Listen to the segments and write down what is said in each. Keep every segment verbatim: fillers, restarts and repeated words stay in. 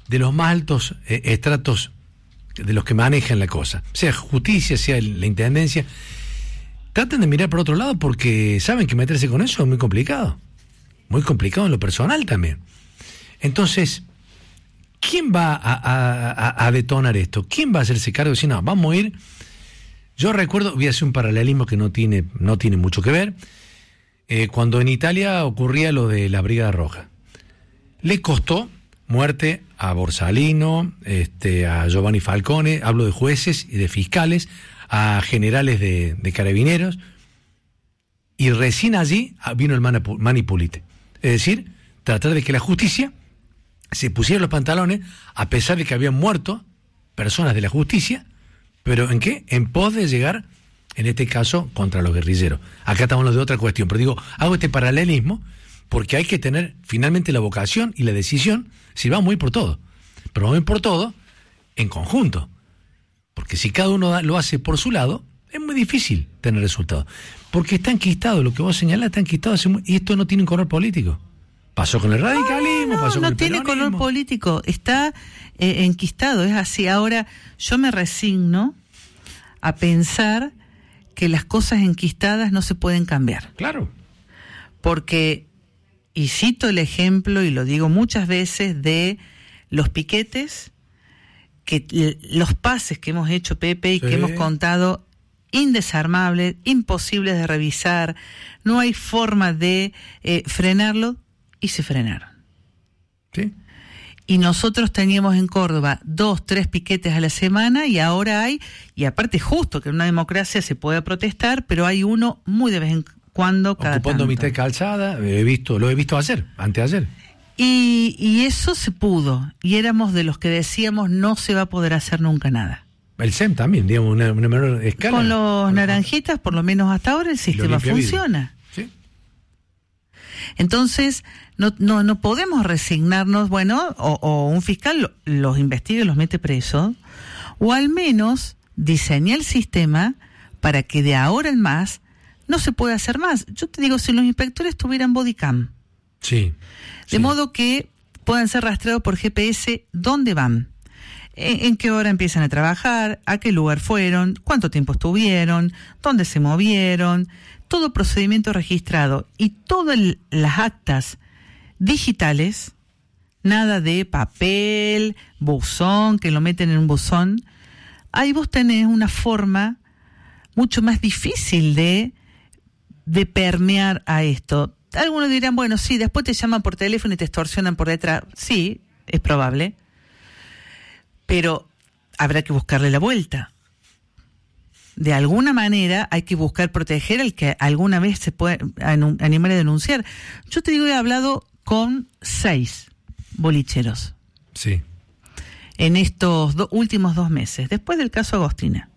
de los más altos eh, estratos de los que manejan la cosa, sea justicia, sea la intendencia, traten de mirar por otro lado porque saben que meterse con eso es muy complicado, muy complicado en lo personal también. Entonces, ¿quién va a, a, a, a detonar esto? ¿Quién va a hacerse cargo de decir, no, vamos a ir? Yo recuerdo, voy a hacer un paralelismo que no tiene, no tiene mucho que ver, eh, cuando en Italia ocurría lo de la Brigada Roja. Le costó muerte a Borsalino, este, a Giovanni Falcone, hablo de jueces y de fiscales, a generales de, de carabineros, y recién allí vino el mani pulite. Es decir, tratar de que la justicia se pusiera los pantalones, a pesar de que habían muerto personas de la justicia, pero ¿en qué? En pos de llegar, en este caso, contra los guerrilleros. Acá estamos hablando de otra cuestión, pero digo, hago este paralelismo porque hay que tener finalmente la vocación y la decisión, si vamos a ir por todo, pero vamos a ir por todo en conjunto, porque si cada uno da, lo hace por su lado, es muy difícil tener resultados, porque está enquistado, lo que vos señalás está enquistado, y esto no tiene un color político. Pasó con el radicalismo, no, no, pasó con no el tiene peronismo. color político, está eh, enquistado, es así. Ahora, yo me resigno a pensar que las cosas enquistadas no se pueden cambiar. Claro. Porque, y cito el ejemplo, y lo digo muchas veces, de los piquetes, que l- los pases que hemos hecho, Pepe, y sí. que hemos contado, indesarmables, imposibles de revisar, no hay forma de eh, frenarlo, y se frenaron. Sí. Y nosotros teníamos en Córdoba dos, tres piquetes a la semana, y ahora hay, y aparte justo que en una democracia se puede protestar, pero hay uno muy de vez en cuando cada ocupando tanto. mitad de calzada, he visto, lo he visto ayer, anteayer. Y, y eso se pudo, y éramos de los que decíamos no se va a poder hacer nunca nada. El S E M también, digamos, una, una menor escala. Con los naranjitas, por lo menos hasta ahora, el sistema funciona. ¿Sí? Entonces, no, no, no podemos resignarnos, bueno, o, o un fiscal los investiga y los mete presos, o al menos diseña el sistema para que de ahora en más no se pueda hacer más. Yo te digo, si los inspectores tuvieran bodycam, sí, de sí. modo que puedan ser rastreados por G P S dónde van, en, en qué hora empiezan a trabajar, a qué lugar fueron, cuánto tiempo estuvieron, dónde se movieron, todo procedimiento registrado y todas las actas digitales, nada de papel, buzón, que lo meten en un buzón. Ahí vos tenés una forma mucho más difícil de, de permear a esto. Algunos dirán, bueno, sí, después te llaman por teléfono y te extorsionan por detrás. Sí, es probable. Pero habrá que buscarle la vuelta. De alguna manera hay que buscar proteger al que alguna vez se puede animar a denunciar. Yo te digo, he hablado con seis bolicheros. Sí. En estos do- últimos dos meses, después del caso Agostina.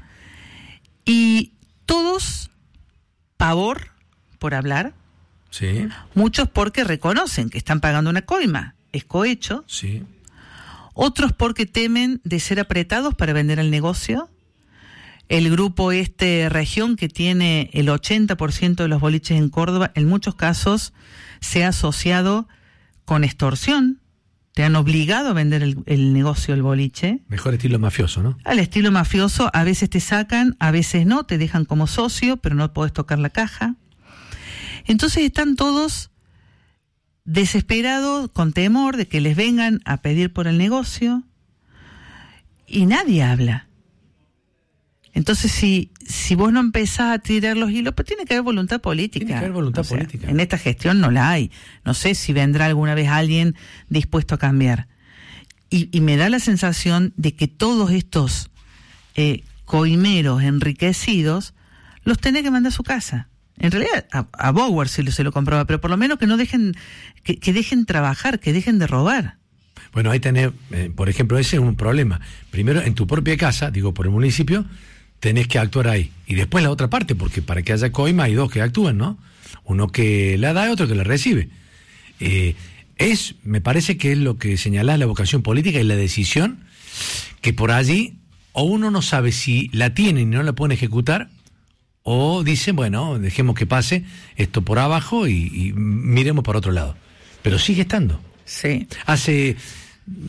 Y todos, pavor por hablar. Sí. Muchos porque reconocen que están pagando una coima, es cohecho. Sí. Otros porque temen de ser apretados para vender el negocio. El grupo este región, que tiene el ochenta por ciento de los boliches en Córdoba, en muchos casos se ha asociado con extorsión. Te han obligado a vender el, el negocio, el boliche. Mejor estilo mafioso, ¿no? Al estilo mafioso, a veces te sacan, a veces no, te dejan como socio, pero no podés tocar la caja. Entonces están todos desesperados, con temor de que les vengan a pedir por el negocio, y nadie habla. Entonces, si si vos no empezás a tirar los hilos, pues tiene que haber voluntad política. Tiene que haber voluntad o sea, política. En esta gestión no la hay. No sé si vendrá alguna vez alguien dispuesto a cambiar. Y, y me da la sensación de que todos estos eh, coimeros enriquecidos los tenés que mandar a su casa. En realidad, a, a Bauer se lo, se lo compraba, pero por lo menos que no dejen, que, que dejen trabajar, que dejen de robar. Bueno, ahí tenés, eh, por ejemplo, ese es un problema. Primero, en tu propia casa, digo, por el municipio, tenés que actuar ahí. Y después la otra parte, porque para que haya coima hay dos que actúan, ¿no? Uno que la da y otro que la recibe. Eh, es, me parece que es lo que señalás, la vocación política y la decisión, que por allí, o uno no sabe si la tienen y no la pueden ejecutar, o dicen, bueno, dejemos que pase esto por abajo y, y miremos por otro lado. Pero sigue estando. Sí. Hace